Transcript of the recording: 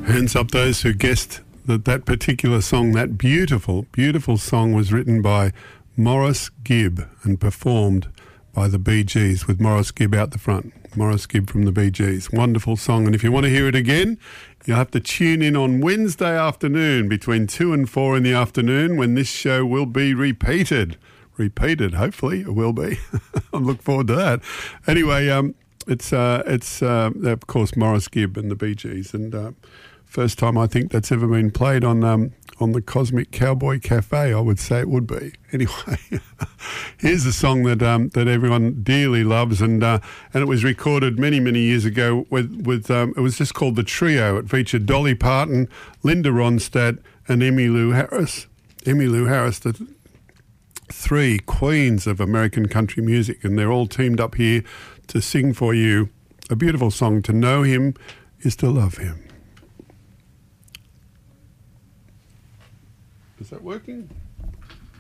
Hands up those who guessed that particular song, that beautiful, beautiful song was written by Maurice Gibb and performed by the Bee Gees with Maurice Gibb out the front. Maurice Gibb from the Bee Gees. Wonderful song. And if you want to hear it again, you'll have to tune in on Wednesday afternoon between 2 and 4 in the afternoon when this show will be repeated. Repeated, hopefully it will be. I look forward to that. Anyway, it's of course Maurice Gibb and the Bee Gees, and first time I think that's ever been played on the Cosmic Cowboy Cafe. I would say it would be. Anyway, here's a song that everyone dearly loves, and it was recorded many years ago with it was just called The Trio. It featured Dolly Parton, Linda Ronstadt, and Emmylou Harris. Emmylou Harris, the three queens of American country music, and they're all teamed up here to sing for you a beautiful song. To know him is to love him. Is that working?